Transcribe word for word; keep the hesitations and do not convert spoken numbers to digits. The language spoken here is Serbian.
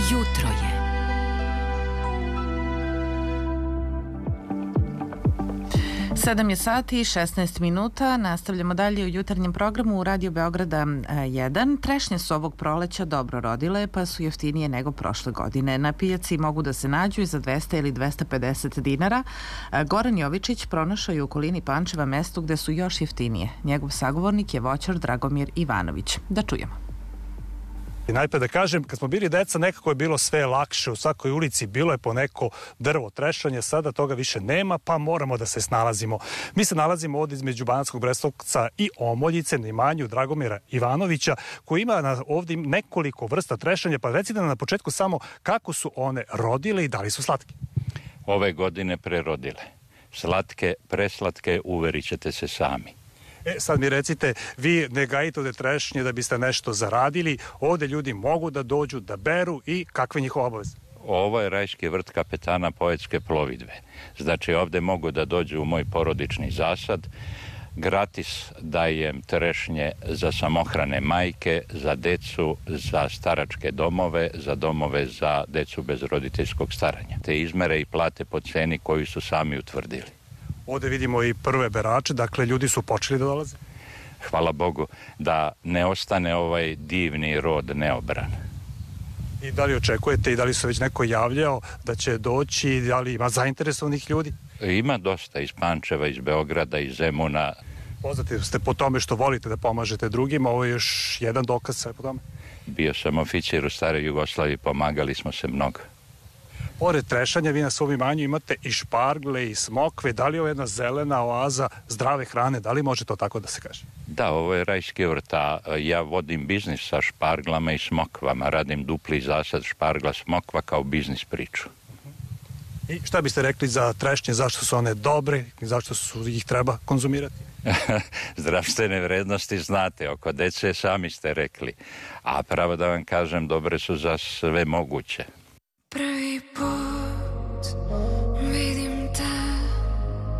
Jutro je. sedam je sati i šesnaest minuta. Nastavljamo dalje u jutarnjem programu u Radio Beograda jedan. Trešnje su ovog proleća dobro rodile, pa su jeftinije nego prošle godine. Na pijaci mogu da se nađu i za dvesta ili dvesta pedeset dinara. Goran Jovičić pronašao je u okolini Pančeva mesto gde su još jeftinije. Njegov sagovornik je voćar Dragomir Ivanović. Da čujemo. I najpre da kažem, kad smo bili deca, nekako je bilo sve lakše, u svakoj ulici bilo je po neko drvo trešanje, sada toga više nema, pa moramo da se snalazimo. Mi se nalazimo ovdje između Banatskog Brestovca i Omoljice na imanju Dragomira Ivanovića, koji ima na, ovdje nekoliko vrsta trešanja, pa recite nam na početku samo kako su one rodile i da li su slatke. Ove godine prerodile. Slatke, preslatke, uverit ćete se sami. E, sad mi recite, vi ne gajite ovde trešnje da biste nešto zaradili, ovde ljudi mogu da dođu, da beru i kakve njihove obaveze? Ovo je rajski vrt kapetana poetske plovidbe. Znači ovde mogu da dođu u moj porodični zasad, gratis dajem trešnje za samohrane majke, za decu, za staračke domove, za domove za decu bez roditeljskog staranja. Te izmere i plate po ceni koju su sami utvrdili. Ovdje vidimo i prve berače, dakle ljudi su počeli da dolaze. Hvala Bogu da ne ostane ovaj divni rod neobran. I da li očekujete i da li se već neko javljao da će doći, da li ima zainteresovanih ljudi? Ima dosta iz Pančeva, iz Beograda, iz Zemuna. Poznati ste po tome što volite da pomažete drugima, ovo je još jedan dokaz sve po tome. Bio sam oficir u staroj Jugoslaviji, pomagali smo se mnogo. Pored trešanja, vi na svom imanju imate i špargle i smokve. Da li je ovo jedna zelena oaza zdrave hrane? Da li može to tako da se kaže? Da, ovo je rajski vrt, a ja vodim biznis sa šparglama i smokvama. Radim dupli zasad špargla smokva kao biznis priču. I šta biste rekli za trešnje? Zašto su one dobre i zašto su ih treba konzumirati? Zdravstvene vrednosti znate, oko dece sami ste rekli. A pravo da vam kažem, dobre su za sve moguće. Prvi put